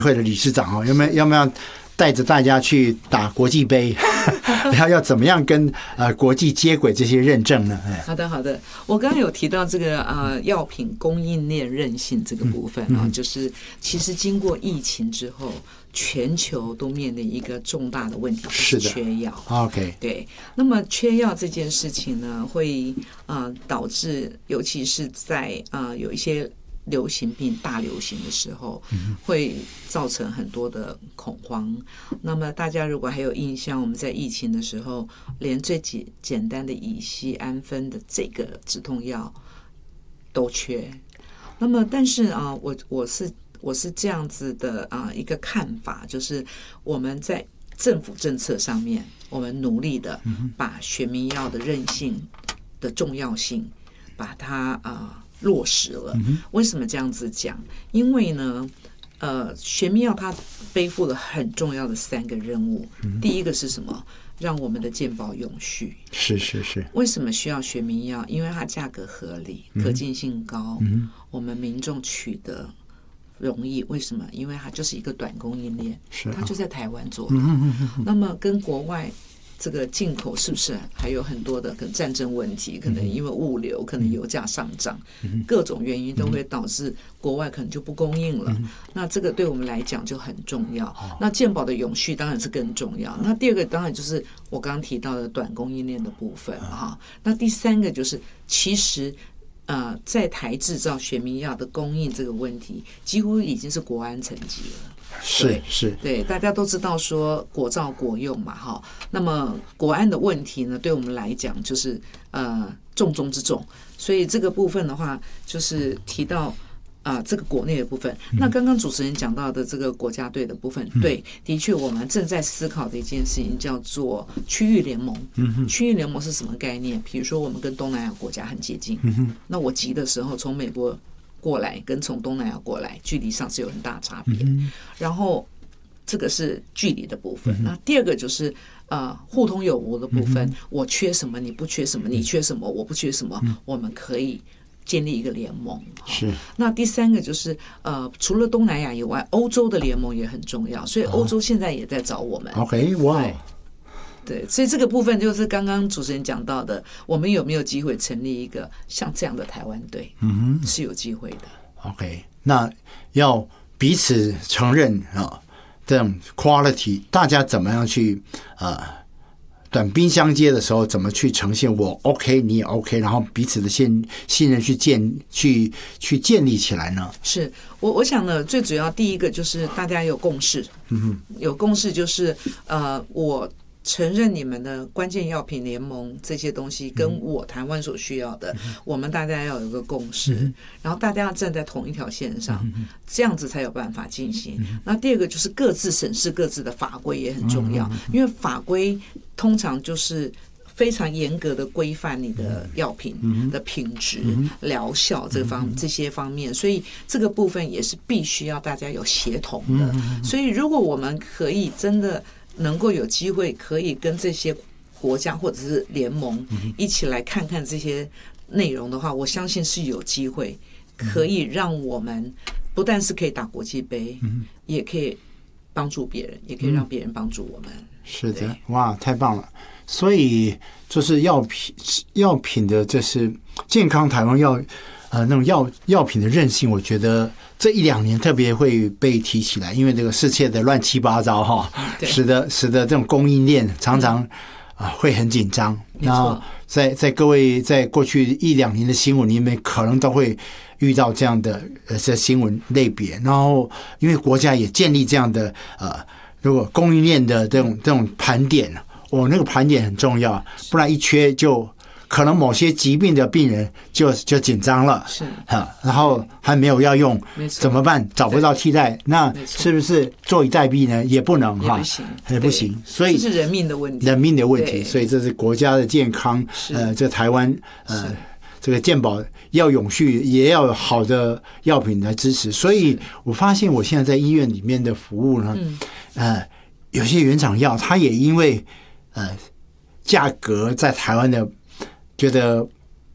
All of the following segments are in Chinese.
会的理事长哦，要不要带着大家去打国际杯？然后要怎么样跟国际接轨这些认证呢？ 好的，我刚刚有提到这个药品供应链韧性这个部分啊，就是其实经过疫情之后，全球都面临一个重大的问题，就是缺药。 OK， 对，那么缺药这件事情呢，会导致，尤其是在有一些流行病大流行的时候，会造成很多的恐慌。那么大家如果还有印象，我们在疫情的时候，连最简单的乙酰氨酚的这个止痛药都缺。那么但是我是这样子的一个看法，就是我们在政府政策上面，我们努力的把学名药的韧性的重要性把它落实了。为什么这样子讲？因为呢，学名药它背负了很重要的3个任务。第一个是什么？让我们的健保永续。 是。 为什么需要学名药？因为它价格合理，可进性高，我们民众取得容易。为什么？因为它就是一个短供应链，它就在台湾做的。那么跟国外这个进口是不是还有很多的可能战争问题？可能因为物流，可能油价上涨，各种原因都会导致国外可能就不供应了。那这个对我们来讲就很重要。那健保的永续当然是更重要。那第二个当然就是我刚刚提到的短供应链的部分哈。那第3个就是其实在台制造学名药的供应这个问题，几乎已经是国安层级了。 是， 对，大家都知道说国造国用嘛，哈。那么国安的问题呢，对我们来讲就是重中之重。所以这个部分的话，就是提到这个国内的部分。那刚刚主持人讲到的这个国家队的部分，对，的确我们正在思考的一件事情叫做区域联盟。区域联盟是什么概念？比如说我们跟东南亚国家很接近，那我急的时候从美国过来跟从东南亚过来距离上是有很大差别。然后这个是距离的部分。那第二个就是互通有无的部分。我缺什么你不缺什么，你缺什么我不缺什么，我们可以建立一个联盟。 是。 那第3个就是除了东南亚以外，欧洲的联盟也很重要，所以欧洲现在也在找我们。 OK， 哇。 对，所以这个部分就是刚刚主持人讲到的，我们有没有机会成立一个像这样的台湾队？是有机会的。 OK， 那要彼此承认这种 quality， 大家怎么样去短兵相接的时候，怎么去呈现我 OK 你也 OK， 然后彼此的信任去建立起来呢？ 是我想呢，最主要第一个就是大家有共识。有共识就是我承认你们的关键药品联盟这些东西跟我台湾所需要的，我们大家要有一个共识，然后大家要站在同一条线上，这样子才有办法进行。那第二个就是各自审视各自的法规也很重要，因为法规通常就是非常严格的规范你的药品的品质、疗效这些方面，所以这个部分也是必须要大家有协同的。所以如果我们可以真的能够有机会可以跟这些国家或者是联盟一起来看看这些内容的话，我相信是有机会可以让我们不但是可以打国际杯，也可以帮助别人，也可以让别人帮助我们。 是的，哇，太棒了！所以就是药品的，这是健康台湾那种药品的韧性，我觉得这1-2年特别会被提起来，因为这个世界的乱七八糟使得这种供应链常常会很紧张。那在各位在过去1-2年的新闻里面，可能都会遇到这样的这新闻类别。然后因为国家也建立这样的如果供应链的这种盘点，那个盘点很重要，不然一缺就可能某些疾病的病人就紧张了，然后还没有药用，怎么办？找不到替代，那是不是坐以待毙呢？也不能也不行，所以这是人命的问题， 所以这是国家的健康，这台湾这个健保要永续，也要有好的药品来支持。所以我发现我现在在医院里面的服务呢，有些原厂药它也因为价格在台湾的觉得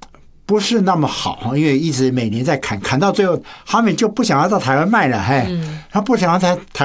不是那么好，因为一直每年在砍到最后，他们就不想要到台湾卖了，他不想要台